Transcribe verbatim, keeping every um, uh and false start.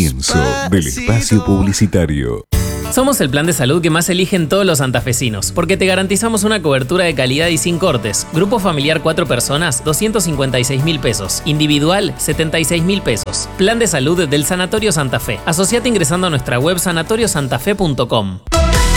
Comienzo del espacio publicitario. Somos el plan de salud que más eligen todos los santafesinos, porque te garantizamos una cobertura de calidad y sin cortes. Grupo familiar cuatro personas, doscientos cincuenta y seis mil pesos. Individual, setenta y seis mil pesos. Plan de salud del Sanatorio Santa Fe. Asociate ingresando a nuestra web sanatorio santa fe punto com.